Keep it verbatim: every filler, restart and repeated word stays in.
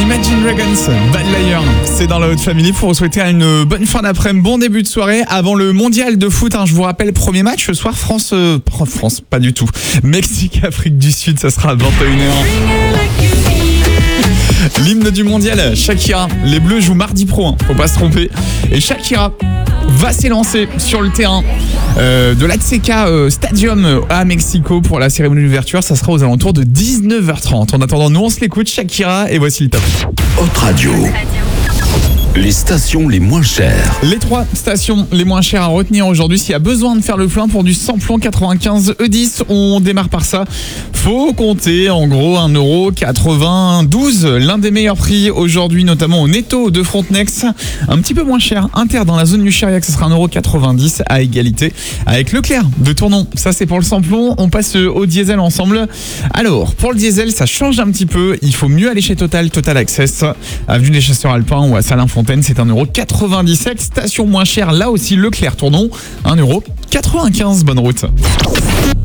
Imagine Dragons, Bad Liar, c'est dans la Haute Family pour vous souhaiter une bonne fin d'après-midi, bon début de soirée avant le mondial de foot. Hein, je vous rappelle, premier match ce soir, France, euh, France, pas du tout, Mexique, Afrique du Sud, ça sera à vingt et une heures. L'hymne du mondial, Shakira, les Bleus jouent mardi pro, hein, faut pas se tromper. Et Shakira va s'élancer sur le terrain euh, de l'Azteca euh, Stadium à Mexico pour la cérémonie d'ouverture. Ça sera aux alentours de dix-neuf heures trente. En attendant, nous on se l'écoute, Shakira, et voici le top. Haute Radio. Les stations les moins chères. Les trois stations les moins chères à retenir aujourd'hui. S'il y a besoin de faire le plein pour du samplon quatre-vingt-quinze E dix, on démarre par ça. Faut compter en gros un euro quatre-vingt-douze. L'un des meilleurs prix aujourd'hui, notamment au Netto de Frontenex. Un petit peu moins cher, Inter dans la zone du Chériac, ce sera un euro quatre-vingt-dix à égalité avec Leclerc de Tournon. Ça c'est pour le samplon. On passe au diesel ensemble. Alors, pour le diesel, ça change un petit peu. Il faut mieux aller chez Total, Total Access, avenue des Chasseurs Alpins ou à Salins-Fontaine. C'est un euro quatre-vingt-dix-sept. Station moins chère, là aussi Leclerc Tournon, un euro quatre-vingt-quinze. Bonne route.